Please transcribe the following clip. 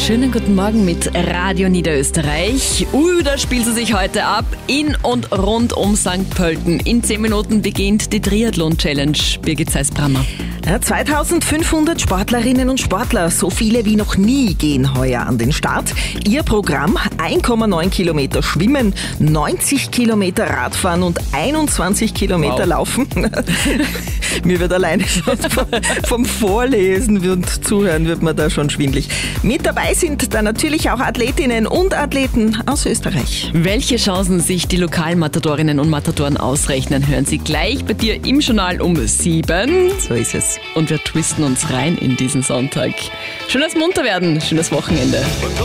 Schönen guten Morgen mit Radio Niederösterreich. Da spielt sie sich heute ab in und rund um St. Pölten. In 10 Minuten beginnt die Triathlon-Challenge. Birgit Seisbrammer. Ja, 2500 Sportlerinnen und Sportler, so viele wie noch nie, gehen heuer an den Start. Ihr Programm: 1,9 Kilometer Schwimmen, 90 Kilometer Radfahren und 21 Kilometer Laufen. Mir wird alleine schon vom Vorlesen und Zuhören wird mir da schon schwindelig. Mit dabei sind da natürlich auch Athletinnen und Athleten aus Österreich. Welche Chancen sich die Lokalmatatorinnen und Matadoren ausrechnen, hören Sie gleich bei dir im Journal um 7. So ist es. Und wir twisten uns rein in diesen Sonntag. Schönes Munterwerden, schönes Wochenende.